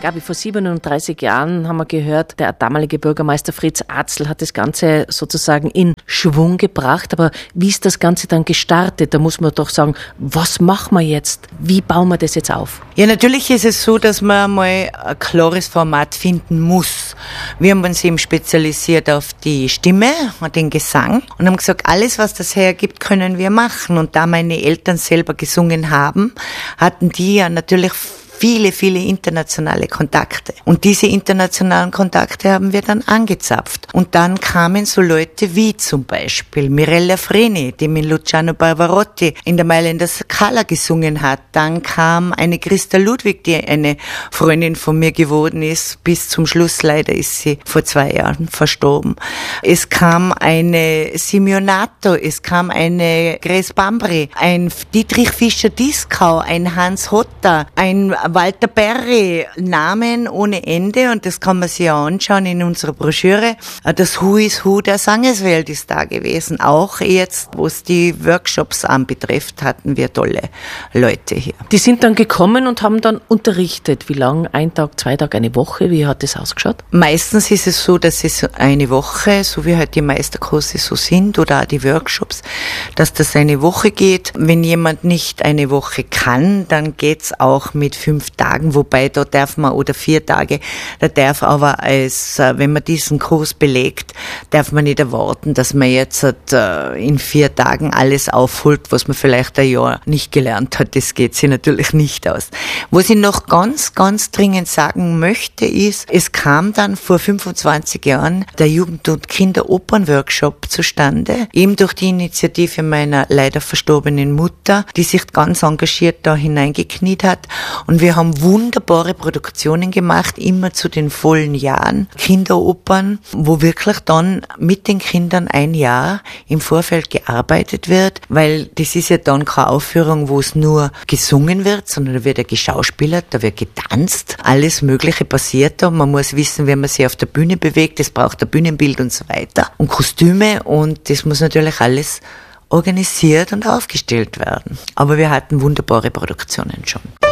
Gabi, vor 37 Jahren haben wir gehört, der damalige Bürgermeister Fritz Atzl hat das Ganze sozusagen in Schwung gebracht. Aber wie ist das Ganze dann gestartet? Da muss man doch sagen, was machen wir jetzt? Wie bauen wir das jetzt auf? Ja, natürlich ist es so, dass man mal ein klares Format finden muss. Wir haben uns eben spezialisiert auf die Stimme und den Gesang und haben gesagt, alles, was das hergibt, können wir machen. Und da meine Eltern selber gesungen haben, hatten die ja natürlich viele internationale Kontakte. Und diese internationalen Kontakte haben wir dann angezapft. Und dann kamen so Leute wie zum Beispiel Mirella Freni, die mit Luciano Pavarotti in der Mailänder Scala gesungen hat. Dann kam eine Christa Ludwig, die eine Freundin von mir geworden ist. Bis zum Schluss leider ist sie vor 2 Jahren verstorben. Es kam eine Simeonato, es kam eine Grace Bambri, ein Dietrich Fischer-Dieskau, ein Hans Hotter, ein Walter Berry, Namen ohne Ende, und das kann man sich ja anschauen in unserer Broschüre. Das Who is Who der Sangeswelt ist da gewesen. Auch jetzt, was die Workshops anbetrifft, hatten wir tolle Leute hier. Die sind dann gekommen und haben dann unterrichtet. Wie lang? 1 Tag, 2 Tage, eine Woche? Wie hat das ausgeschaut? Meistens ist es so, dass es eine Woche, so wie halt die Meisterkurse so sind oder auch die Workshops, dass das eine Woche geht. Wenn jemand nicht eine Woche kann, dann geht's auch mit 5 Tagen, wobei da darf man, oder 4 Tage, da darf aber wenn man diesen Kurs belegt, darf man nicht erwarten, dass man jetzt in 4 Tagen alles aufholt, was man vielleicht ein Jahr nicht gelernt hat. Das geht sich natürlich nicht aus. Was ich noch ganz dringend sagen möchte, ist, es kam dann vor 25 Jahren der Jugend- und Kinderopernworkshop zustande, eben durch die Initiative meiner leider verstorbenen Mutter, die sich ganz engagiert da hineingekniet hat, und wir haben wunderbare Produktionen gemacht, immer zu den vollen Jahren, Kinderopern, wo wirklich dann mit den Kindern 1 Jahr im Vorfeld gearbeitet wird, weil das ist ja dann keine Aufführung, wo es nur gesungen wird, sondern da wird ja geschauspielert, da wird getanzt, alles Mögliche passiert da. Man muss wissen, wie man sich auf der Bühne bewegt, es braucht ein Bühnenbild und so weiter und Kostüme, und das muss natürlich alles organisiert und aufgestellt werden. Aber wir hatten wunderbare Produktionen schon.